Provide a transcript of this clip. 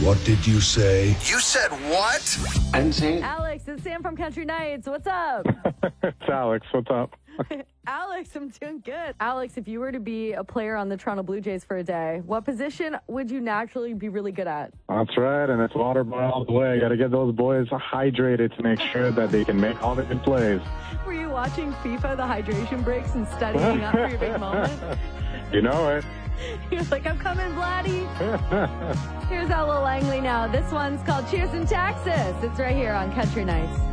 What did you say? You said what? I'm saying. Alex, it's Sam from Country Nights. What's up? It's Alex. What's up? Alex, I'm doing good. Alex, if you were to be a player on the Toronto Blue Jays for a day, what position would you naturally be really good at? That's right, and it's water boy all the way. Got to get those boys hydrated to make sure that they can make all the good plays. Were you watching FIFA, the hydration breaks, and studying up for your big moment? You know it. You're like, I'm coming, Vladdy. Here's Ella Langley now. This one's called Cheers in Texas. It's right here on Country Nights.